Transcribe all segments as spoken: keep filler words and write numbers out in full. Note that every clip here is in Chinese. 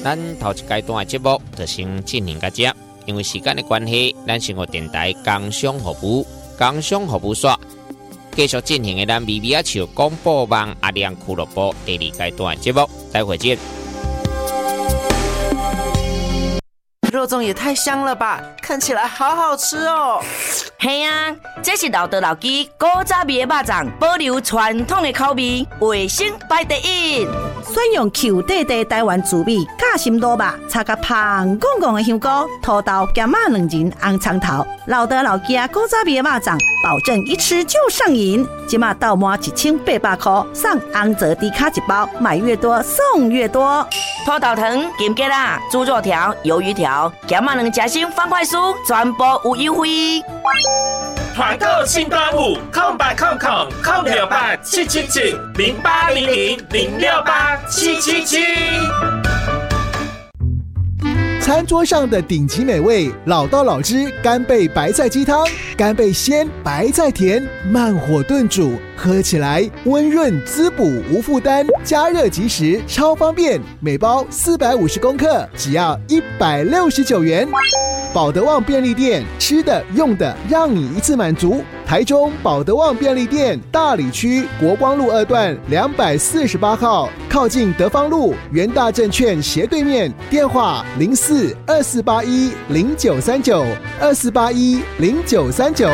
咱头一阶段的节目就先进行到这，因为时间的关系，咱生活电台工商服务、工商服务所继续进行的咱微微笑广播网阿亮俱乐部第二阶段的节目，待会见。 肉粽也太香了吧，看起来好好吃哦。 嘿啊，这是老德老鸡古早味的肉粽，保留传统的口味，卫生排第一。 选用 Q 弟弟台湾滋味夹心卤肉，插个香滚滚的香菇、土豆、咸马两仁、红葱头。老德老鸡古早味的肉粽，保证一吃就上瘾。今嘛到满一千八百块，上红泽低卡一包，买越多送越多。 土豆糖、金桔啦、猪肉条、鱿鱼条、咸马两夹心方块酥，全部有优惠。 团购庆端午，空八空空空六八七七七零八零零零六八七七七。 餐桌上的顶级美味，老道老汁干贝白菜鸡汤，干贝鲜，白菜甜，慢火炖煮，喝起来温润滋补无负担，加热即食，超方便。每包四百五十公克，只要一百六十九元。保德旺便利店，吃的用的让你一次满足。台中保德旺便利店大里区国光路二段两百四十八号，靠近德芳路元大证券斜对面，电话零四二四八一零九三九二四八一零九三九。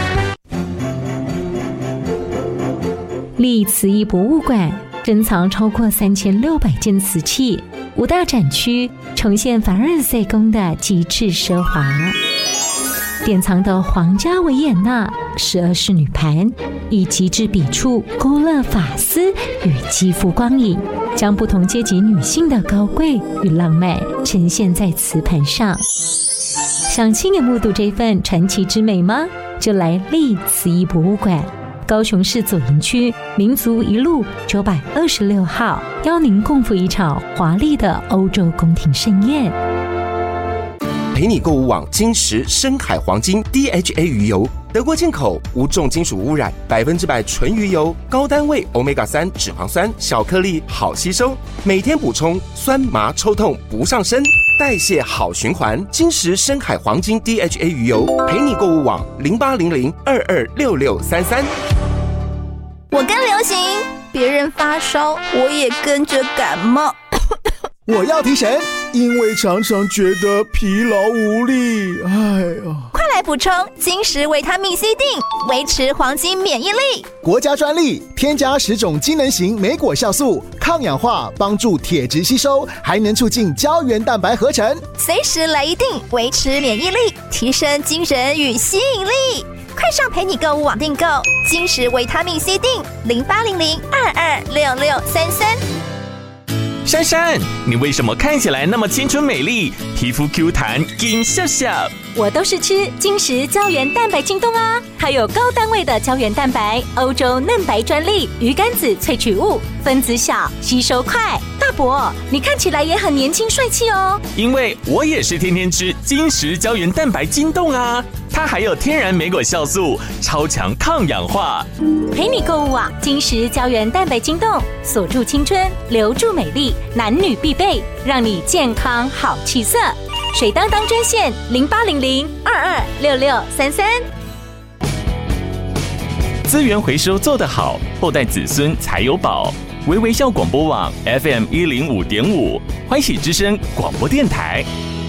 立慈义博物馆珍藏超过三千六百件瓷器，五大展区呈现凡尔赛宫的极致奢华。典藏的皇家维也纳十二仕女盘，以极致笔触勾勒发丝与肌肤光影，将不同阶级女性的高贵与浪漫呈现在瓷盘上。想亲眼目睹这份传奇之美吗？就来立慈义博物馆，高雄市左营区民族一路九百二十六号，邀您共赴一场华丽的欧洲宫廷盛宴。 陪你购物网金石深海黄金 D H A 鱼油，德国进口，无重金属污染，百分之百纯鱼油，高单位 欧米伽三 脂肪酸，小颗粒好吸收，每天补充，酸麻抽痛不上身，代谢好循环。金石深海黄金 D H A 鱼油，陪你购物网零八零零二二六六三三。 我跟流行，别人发烧，我也跟着感冒。 我要提神，因为常常觉得疲劳无力。哎呀， 快来补充金石维他命 C 锭，维持黄金免疫力。 国家专利，添加十种机能型莓果酵素，抗氧化，帮助铁质吸收，还能促进胶原蛋白合成。 随时来一锭，维持免疫力，提升精神与吸引力。快上陪你购物网订购金石维他命 C 锭，零八零零二二六六三三。 珊珊，你为什么看起来那么青春美丽，皮肤 Q 弹，金笑笑？ 我都是吃金石胶原蛋白晶冻啊，还有高单位的胶原蛋白，欧洲嫩白专利鱼肝子萃取物，分子小，吸收快。大伯，你看起来也很年轻帅气哦。 因为我也是天天吃金石胶原蛋白晶冻啊，它还有天然莓果酵素，超强抗氧化。 陪你购物网金石胶原蛋白晶冻，锁住青春，留住美丽，男女必备，让你健康好气色。水当当专线零八零零二二六六三三。 资源回收做得好，后代子孙才有宝。微微笑广播网 F M 一零五点五，欢喜之声广播电台。